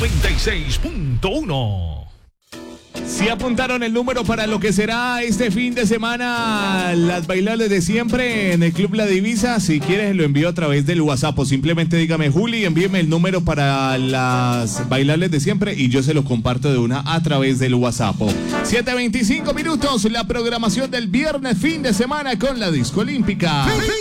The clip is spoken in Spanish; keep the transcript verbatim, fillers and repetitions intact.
noventa y seis punto uno. Si apuntaron el número para lo que será este fin de semana, las bailables de siempre en el Club La Divisa, si quieres lo envío a través del WhatsApp o simplemente dígame, Juli, envíeme el número para las bailables de siempre y yo se lo comparto de una a través del WhatsApp. siete veinticinco minutos, la programación del viernes fin de semana con la Disco Olímpica.